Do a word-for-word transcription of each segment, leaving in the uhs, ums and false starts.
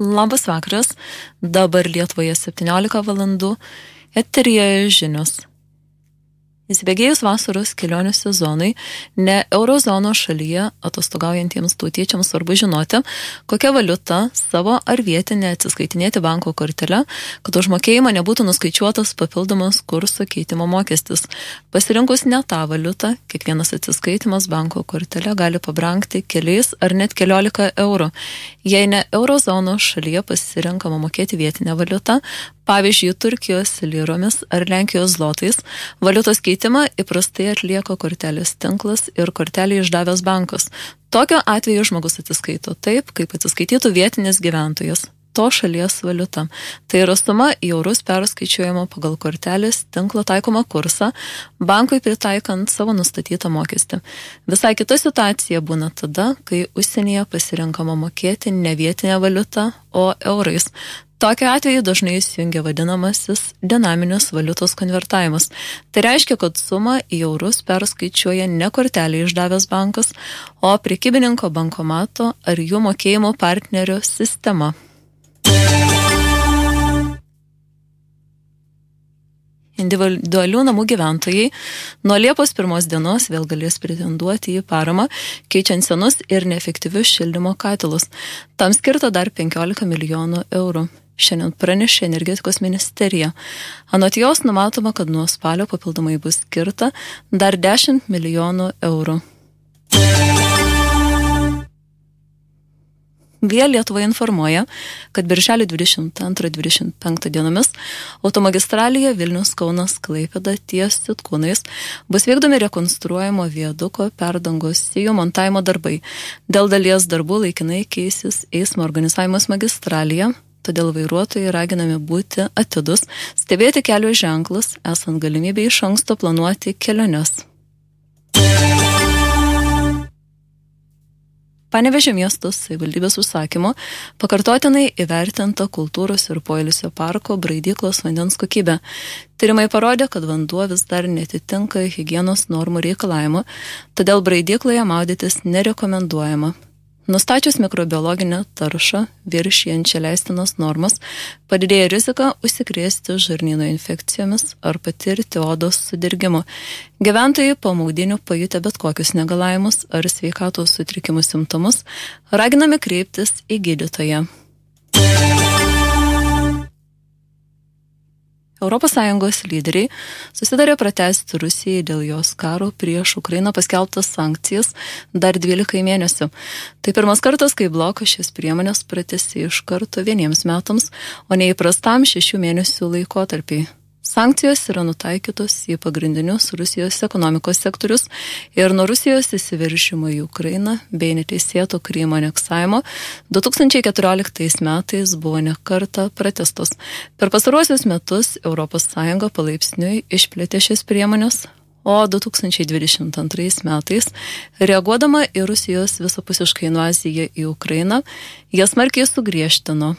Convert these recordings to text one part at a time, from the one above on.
Labas vakaras, dabar Lietuvoje septyniolika valandų, eteryje žinios. Įsibėgėjus vasaros kelionių sezonui, ne eurozono šalyje atostogaujantiems tautiečiams svarbu žinoti, kokią valiutą savo ar vietinę atsiskaitinėti banko kortelę, kad už mokėjimą nebūtų nuskaičiuotas papildomas kurso keitimo mokestis. Pasirinkus ne tą valiutą, kiekvienas atsiskaitimas banko kortelė gali pabrangti keliais ar net keliolika eurų. Jei ne eurozono šalyje pasirenkama mokėti vietinę valiutą, pavyzdžiui, Turkijos liromis ar Lenkijos zlotais, valiutos keitimą įprastai atlieka kortelės tinklas ir kortelį išdavęs bankas. Tokio atveju žmogus atsiskaito taip, kaip atsiskaitytų vietinis gyventojas, to šalies valiuta. Tai yra suma į eurus perskaičiuojama pagal kortelės tinklo taikomą kursą, bankui pritaikant savo nustatytą mokestį. Visai kita situacija būna tada, kai užsienyje pasirenkama mokėti ne vietinę valiutą, o eurais. Tokiu atveju dažnai įsijungia vadinamasis dinaminis valiutos konvertavimas. Tai reiškia, kad sumą į eurus perskaičiuoja ne kortelį išdavęs bankas, o prekybininko bankomato ar jų mokėjimo partnerio sistema. Individualių namų gyventojai nuo Liepos pirmos dienos vėl galės pretenduoti į paramą, keičiant senus ir neefektyvius šildymo katilus. Tam skirta dar penkiolika milijonų eurų. Šiandien pranešė energetikos ministerija. Anot jos numatoma, kad nuo spalio papildomai bus skirta dar dešimt milijonų eurų. Via Lietuva informuoja, kad birželio dvidešimt antrą dvidešimt penktą dienomis automagistralėje Vilnius-Kaunas Klaipėda ties Sitkūnais bus vykdomi rekonstruojamo viaduko perdangos sijų montavimo darbai. Dėl dalies darbų laikinai keisis eismo organizavimas magistralėje, todėl vairuotojai raginami būti atidus, stebėti kelio ženklus, esant galimybę iš anksto planuoti keliones. Panevėžio miesto savivaldybės užsakymu pakartotinai įvertinta kultūros ir poilsio parko Braidyklos vandens kokybė. Tyrimai parodė, kad vanduo vis dar netitinka higienos normų reikalavimo, todėl Braidykloje maudytis nerekomenduojama. Nustačius mikrobiologinę taršą viršijančią leistinas normas, padidėja rizika užsikrėsti žarnyno infekcijomis ar patirti odos sudirgimo. Gyventojai po maudynių pajutę bet kokius negalavimus ar sveikatos sutrikimų simptomus raginami kreiptis į gydytoją. Europos Sąjungos lyderiai susitarė pratęsti Rusijai dėl jos karo prieš Ukrainą paskelbtas sankcijas dar dvylikai mėnesių. Tai pirmas kartas, kai blokas šias priemonės pratęsė iš karto vieniems metams, o neįprastam šešių mėnesių laikotarpiai. Sankcijos yra nutaikytos į pagrindinius Rusijos ekonomikos sektorius ir nuo Rusijos įsiveržimo į Ukrainą bei neteisėto Krymo aneksavimo du tūkstančiai keturioliktais metais buvo ne kartą pratęstos. Per pastaruosius metus Europos Sąjunga palaipsniui išplėtė šias priemonės, o du tūkstančiai dvidešimt antrais metais, reaguodama į Rusijos visapusišką invaziją į Ukrainą, jas smarkiai sugriežtino.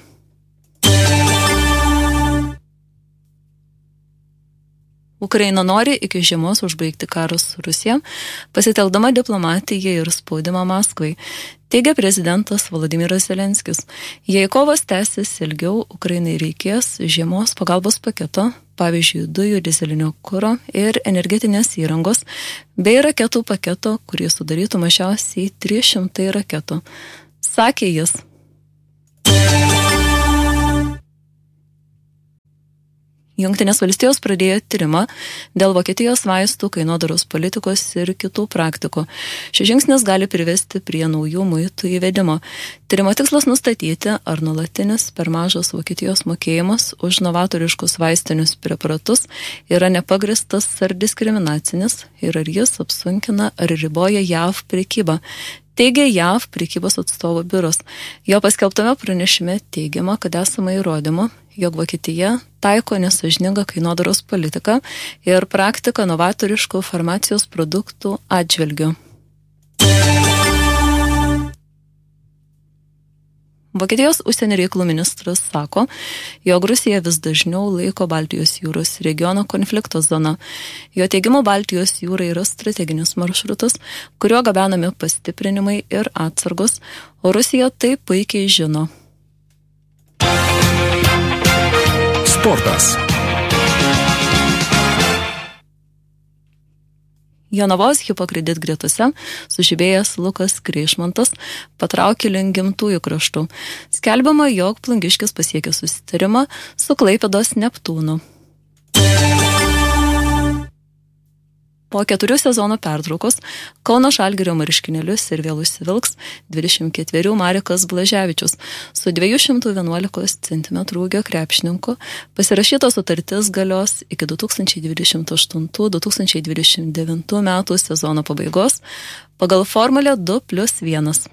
Ukraina nori iki žiemos užbaigti karą su Rusija, pasitelkdama diplomatiją ir spaudimą Maskvai, teigia prezidentas Volodymyras Zelenskis. Jei kovos tęsis ilgiau, Ukrainai reikės žiemos pagalbos paketo, pavyzdžiui, dujų, dizelinio kuro ir energetinės įrangos, bei raketų paketo, kurį sudarytų mažiausiai trys šimtai raketų, sakė jis. Jungtinės valstijos pradėjo tyrimą dėl Vokietijos vaistų, kainodaros politikos ir kitų praktikų. Šis žingsnis gali privesti prie naujų muitų įvedimo. Tyrimo tikslas nustatyti, ar nuolatinis per mažas Vokietijos mokėjimas už novatoriškus vaistinius preparatus yra nepagristas ar diskriminacinis ir ar jis apsunkina ar riboja J A V prekybą. Teigia J A V prekybos atstovo biuras. Jo paskelbtame pranešime teigiama, kad esama įrodymų, jog Vokietija taiko nesąžiningą kainodaros politiką ir praktiką novatoriškų farmacijos produktų atžvilgiu. Vokietijos užsienio reikalų ministras sako, jog Rusija vis dažniau laiko Baltijos jūros regiono konflikto zona. Jo teigimu Baltijos jūra yra strateginis maršrutas, kuriuo gabenami pastiprinimai ir atsargos, o Rusija tai puikiai žino. Sportas. Jonavos Hipokredit gretose sužibėjęs Lukas Kreišmantas patraukė link gimtųjų kraštų. Skelbiama, jog Plungiškis pasiekė susitarimą su Klaipėdos Neptūnu. Po keturių sezonų pertraukos Kauno Žalgirio marškinėlius ir vėl užsivilks dvidešimt ketverių Marekas Blaževičius. Su dviejų šimtų vienuolikos centimetrų ūgio krepšininku pasirašyta sutartis galios iki du tūkstančiai dvidešimt aštuntų - du tūkstančiai dvidešimt devintų metų sezono pabaigos pagal formulę du plius vienas.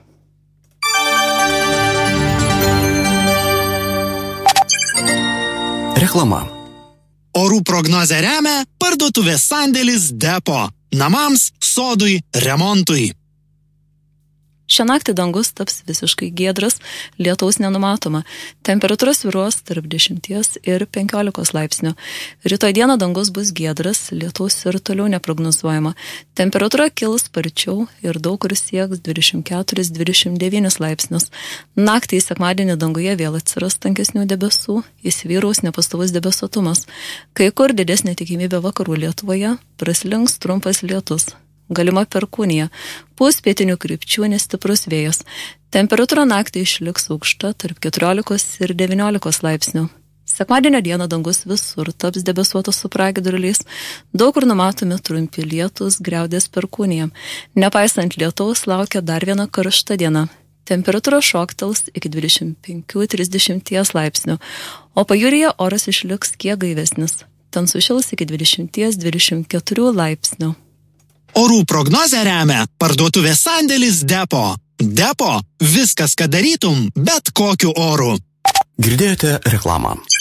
Reklama. Orų prognozę remia parduotuvės sandėlis Depo. Namams, sodui, remontui. Šią naktį dangus taps visiškai giedras, lietaus nenumatoma. Temperatūra svyruos tarp dešimties ir penkiolikos laipsnių. Rytoj dieną dangus bus giedras, lietaus ir toliau neprognozuojama. Temperatūra kils sparčiau ir daug kur sieks dvidešimt keturis - dvidešimt devynis laipsnius. Naktį į sekmadienį danguje vėl atsiras tankesnių debesų, įsivyraus nepastovus debesuotumas. Kai kur didesnė tikimybė vakarų Lietuvoje, praslinks trumpas lietus. Galima perkūnija, pūs pietinių krypčių nestiprus vėjas. Temperatūra naktį išliks aukšta tarp keturiolikos ir devyniolikos laipsnių. Sekmadienio dieną dangus visur taps debesuotas su pragiedruliais, daug kur numatomi trumpi lietus, griaudės perkūnija. Nepaisant lietaus laukia dar viena karšta diena. Temperatūra šoktels iki dvidešimt penkių - trisdešimt laipsnių, o pajūryje oras išliks kiek gaivesnis. Ten sušils iki dvidešimt - dvidešimt keturių laipsnių. Orų prognozę remia parduotuvės sandėlis Depo. Depo – viskas, ką darytum, bet kokiu oru. Girdėjote reklamą.